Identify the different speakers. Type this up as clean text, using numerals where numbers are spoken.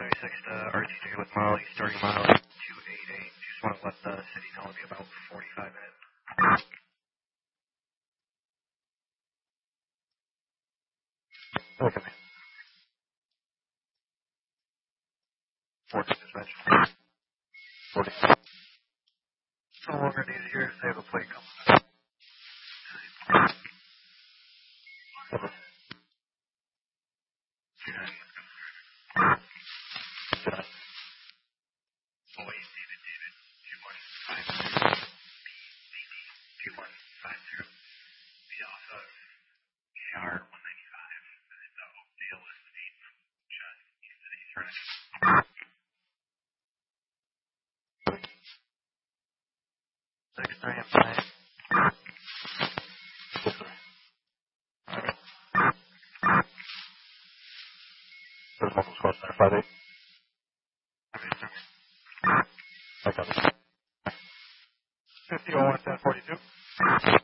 Speaker 1: 76 to RTJ with Molly, starting mile at 288. Just want to let the city know it'll be about 45 minutes. Okay. 40 dispatch. 40. No longer needed here to save the plate coming up. Okay. 29. 29. Boys, David, 2150. 2150. Be off of KR 195. And then the Oakdale Estate, just east of East Ridge. 6-3 and 5. Yes, sir. Okay. There's multiple squads there. 5-8. Okay, sir. I got it. 50 01 1042.